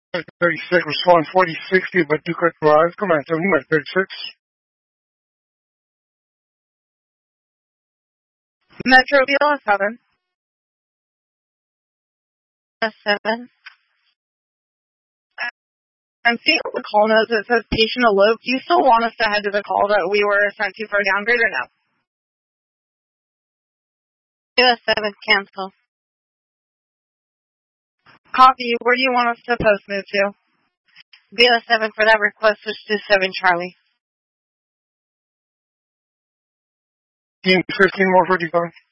36, respond 4060, but do correct drive. Command 70, Mark 36. Metro BL7. 7. I'm seeing the call notes that says patient eloped. Do you still want us to head to the call that we were sent to for a downgrade or no? BL7, cancel. Copy. Where do you want us to post move to? BL7 for that request, switch to 7 Charlie. Team 15 more for decon.